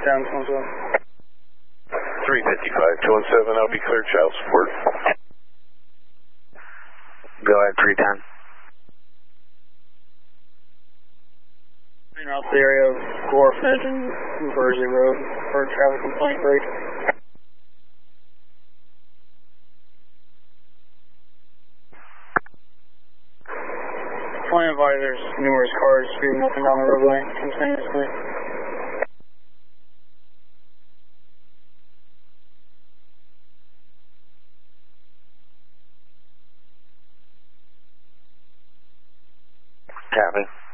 down 217. 355, 217, I'll be clear child support. Go ahead, 310. En route to the area of Wharf Edge and Berkeley Road for a traffic complaint break. Point advised there's numerous cars speeding up and down the roadway continuously. Copy.